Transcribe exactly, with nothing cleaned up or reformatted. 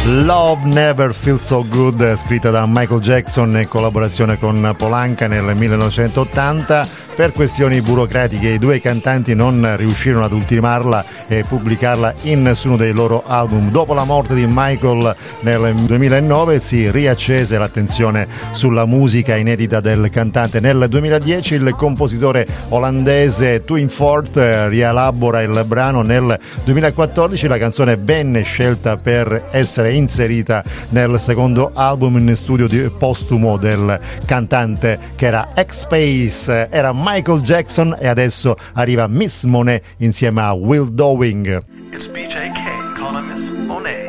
Love Never Feels So Good, scritta da Michael Jackson in collaborazione con Polanca nel millenovecentottanta. Per questioni burocratiche i due cantanti non riuscirono ad ultimarla e pubblicarla in nessuno dei loro album. Dopo la morte di Michael nel duemilanove si riaccese l'attenzione sulla musica inedita del cantante. Nel duemiladieci il compositore olandese Twin Fort rielabora il brano. Nel duemilaquattordici la canzone venne scelta per essere inserita nel secondo album in studio di postumo del cantante, che era X-Space. Era Michael Jackson e adesso arriva Miss Monet insieme a Will Dowing. It's B J K, call him Miss Monet.